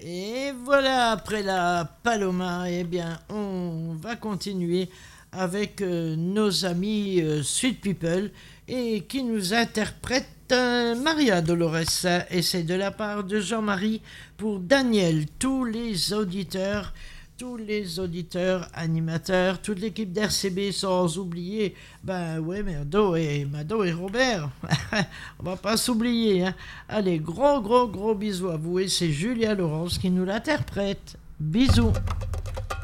Et voilà, après la Paloma, eh bien, on va continuer avec nos amis Sweet People et qui nous interprètent Maria Dolores. Et c'est de la part de Jean-Marie pour Daniel, tous les auditeurs, animateurs, toute l'équipe d'RCB sans oublier, ben ouais, Mado et Robert, on va pas s'oublier, hein. Allez, gros bisous à vous et c'est Julia Laurence qui nous l'interprète. Bisous.